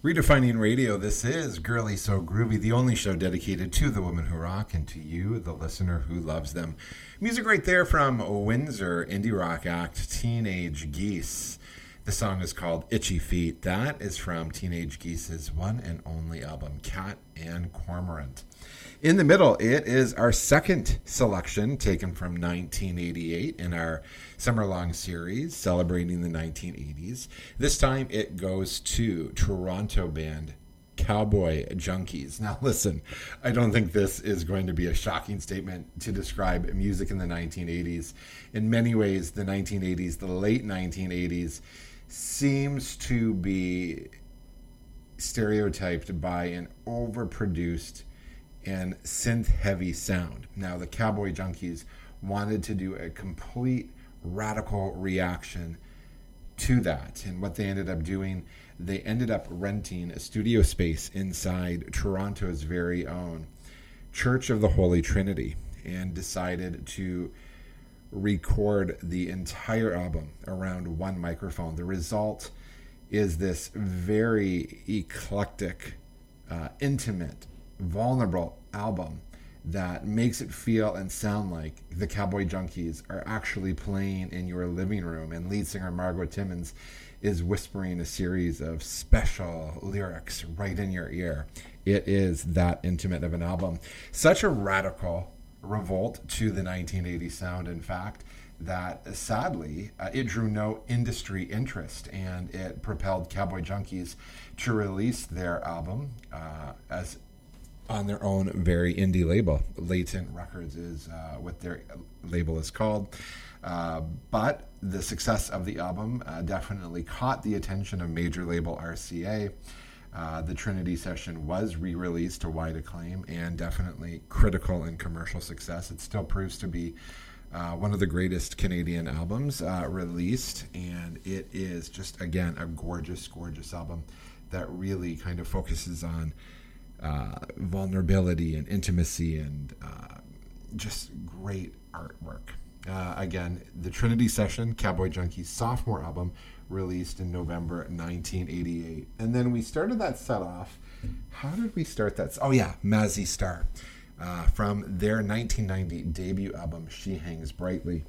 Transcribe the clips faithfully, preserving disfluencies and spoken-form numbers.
Redefining Radio, this is Girly So Groovy, the only show dedicated to the women who rock and to you, the listener who loves them. Music right there from Windsor indie rock act Teenage Geese. The song is called Itchy Feet. That is from Teenage Geese's one and only album, Cat and Cormorant. In the middle, it is our second selection taken from nineteen eighty-eight in our summer-long series celebrating the nineteen eighties. This time it goes to Toronto band Cowboy Junkies. Now listen, I don't think this is going to be a shocking statement to describe music in the nineteen eighties. In many ways, the nineteen eighties, the late nineteen eighties, seems to be stereotyped by an overproduced and synth-heavy sound. Now, the Cowboy Junkies wanted to do a complete radical reaction to that. And what they ended up doing, they ended up renting a studio space inside Toronto's very own Church of the Holy Trinity and decided to record the entire album around one microphone. The result is this very eclectic, uh, intimate, vulnerable album that makes it feel and sound like the Cowboy Junkies are actually playing in your living room, and lead singer Margot Timmons is whispering a series of special lyrics right in your ear. It is that intimate of an album. Such a radical revolt to the nineteen eighties sound, in fact, that sadly uh, it drew no industry interest, and it propelled Cowboy Junkies to release their album uh, as on their own very indie label. Latent Records is uh, what their label is called. Uh, but the success of the album uh, definitely caught the attention of major label R C A. Uh, the Trinity session was re-released to wide acclaim and definitely critical and commercial success. It still proves to be uh, one of the greatest Canadian albums uh, released, and it is just, again, a gorgeous, gorgeous album that really kind of focuses on Uh, vulnerability and intimacy and uh, just great artwork. Uh, again, the Trinity Session, Cowboy Junkies' sophomore album, released in November nineteen eighty-eight. And then we started that set off. How did we start that? Oh, yeah, Mazzy Star. Uh, from their nineteen ninety debut album, She Hangs Brightly.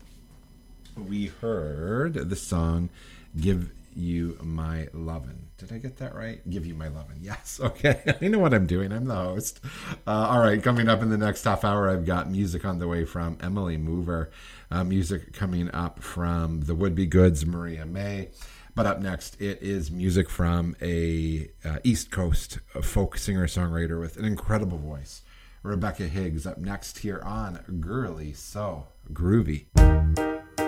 We heard the song Give You My Lovin'. Did I get that right? Give You My Lovin'. Yes, okay. I know what I'm doing. I'm the host. Uh, all right, coming up in the next half hour, I've got music on the way from Emily Mover. Uh, music coming up from the Would Be Goods, Maria May. But up next, it is music from a uh, East Coast folk singer-songwriter with an incredible voice, Rebecca Higgs, up next here on Girly So Groovy.